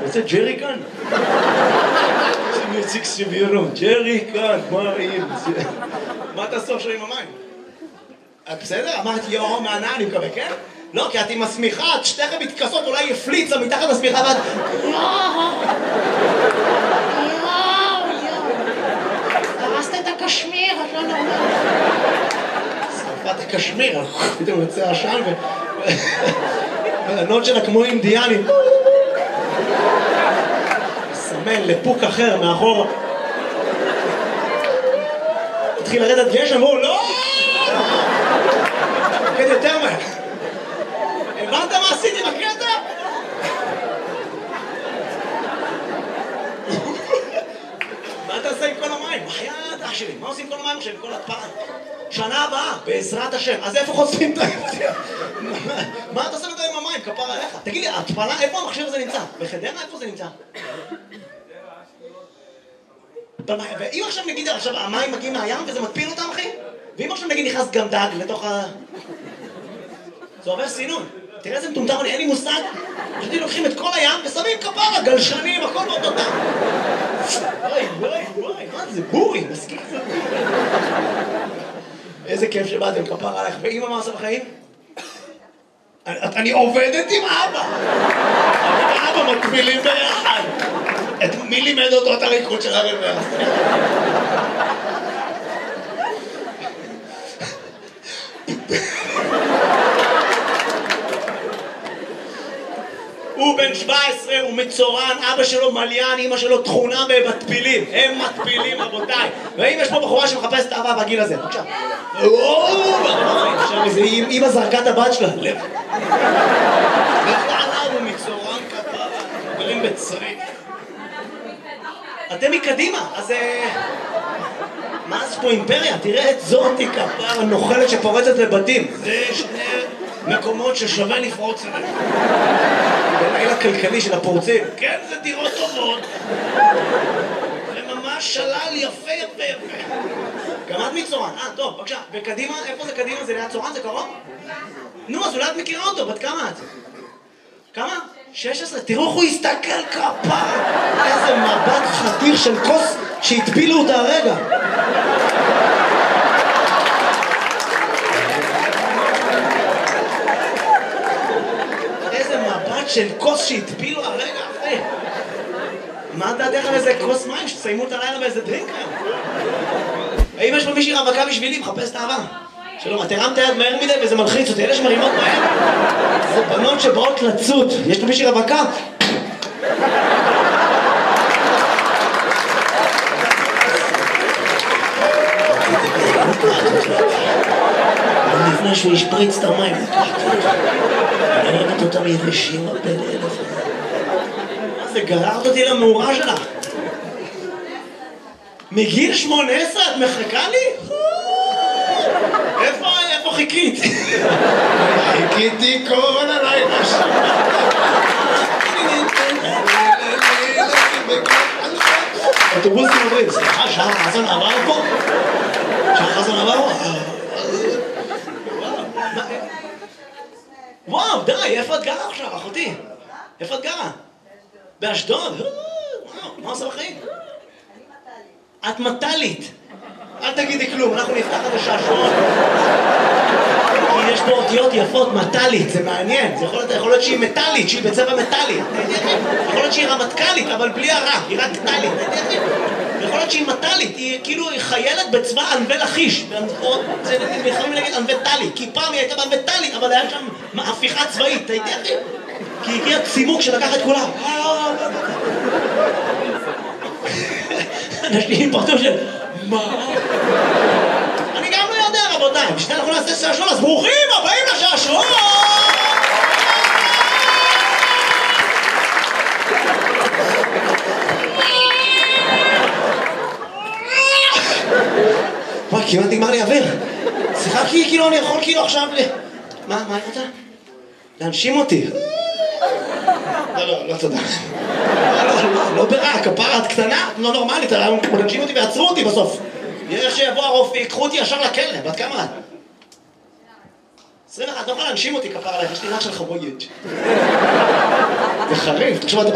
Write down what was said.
רוצה ג'ריקן? שמציג סבירות, ג'ריקן, מה אם? מה תעשו עכשיו עם המים? בסדר? אמרתי יואו מהנאה, אני מקווה, כן? לא, כי את עם השמיכה, את שתיכם מתכסות, אולי יפליצה מתחת לשמיכה ואת... הרסת את הקשמיר, את לא נורמלית. שרפת הקשמיר, פתאום יוצא עשן והבנות שלה כמו אינדיאנים. סמן לפוק אחר מאחור. התחיל לרדת גשם, והוא לא! כן, יותר מהר. הבנת מה עשיתי בקטע? מה אתה עושה עם כל המים? בחיית אח שלי, מה עושים עם כל המים עכשיו, עם כל התפעה? שנה הבאה, בעזרת השם. אז איפה חושפים את ההפתיע? מה אתה עושה עם המים? כפר עליך. תגיד לי, התפלה, איפה המכשיר הזה נמצא? בחדרה? איפה זה נמצא? ואם עכשיו נגיד, עכשיו המים מגיעים מהים וזה מטפיל אותם, אחי? ואם עכשיו נגיד נכנס גם דג לתוך ה... זה עובר סינון. תראה איזה מטומטם, אין לי מושג. פשוט לוקחים את כל הים ושמים כפרה, גלשנים, הכל באותו דם. וואי, מה זה? בורי, מסכים. איזה כיף שבאתם, כפרה עליך. ואמא מה עושה בחיים? אני עובדת עם אבא. אבא מקבילים ביחד. מי לימד אותו את הריקוד של הרבר? הוא בן 17, הוא מצורן, אבא שלו מליין, אמא שלו תכונה במטפילים. הם מטפילים, רבותיי. ואם יש פה בחורה שמחפשת אהבה בגיל הזה, בבקשה. עכשיו איזה אמא זרקה את הבת שלה. לב. בכלל הוא מצורן כפרה, גרים בצריף. אתם מקדימה, אז... מה זה פה אימפריה? תראה את זאתי כפרה נוחלת שפורצת לבתים. זה שני מקומות ששווה לפרוץ אליהם. בלילה כלכלי של הפורצים. כן, זה דירות טובות. זה ממש שלל יפה. גם את מצורן. טוב, בבקשה. וקדימה, איפה זה קדימה? זה ליד צורן? זה קרוב? נו, אז אולי את מכירה אותו. בת כמה את? כמה? 16. תראו איך הוא הסתכל כפרה. איזה מבט חתיר של כוס שהטפילו אותה הרגע. של כוס שהטפילו הרגע, אחי. מה דעתך על איזה כוס מים שתסיימו את הלילה באיזה דרינק היום? האם יש פה מישהי רווקה בשבילי? מחפש את האהבה. שלום, את הרמת היד מהר מדי וזה מלחיץ אותי. אלה שמרימות מהר זה בנות שבאות לצוד. יש פה מישהי רווקה? לפני שהוא ישפריץ את המים. אני אוהבת אותם יבשים הרבה לאלף. מה זה, גררת אותי למאורה שלך? מגיל 18 את מחכה לי? איפה חיכית? חיכיתי כל הלילה שם. אוטובוסים עוברים, סליחה, שעה חסן עבר פה? שעה חסן עבר פה? וואו, די, איפה את גרה עכשיו, אחותי? איפה את גרה? באשדוד? וואו, מה עושה בחיים? את מטלית. אל תגידי כלום, אנחנו נפתח את השעשועון. כי יש פה אותיות יפות, מטלית, זה מעניין. זה יכול להיות שהיא מטלית, שהיא בצבע מטלי. יכול להיות שהיא רמטכ"לית, אבל בלי הרע, היא רק טלית. יכול להיות שהיא מטלית, היא כאילו חיילת בצבא ענבי לכיש. זה יכולים להגיד ענבי טלי, כי פעם היא הייתה בענבי טלי, אבל היה שם הפיכה צבאית, הייתי אחי? כי הגיע צימוק שלקח את כולם. אנשים פרטו של... מה? אני גם לא יודע, רבותיי. בשביל אנחנו נעשה שעשועון, אז ברוכים הבאים לשעשועון! וואי, כמעט נגמר לי אוויר. שיחקתי כאילו, אני יכול כאילו עכשיו ל... מה אני רוצה? להנשים אותי. לא, תודה. לא ברע, כפרה, את קטנה, לא נורמלית, להנשים אותי ועצרו אותי בסוף. יש שיבוא הרופא, יקחו אותי ישר לכלא, בת כמה את? 21, לא יכולה להנשים אותי כפרה עליך, יש לי רך של חבויץ'. זה חריף, תחשוב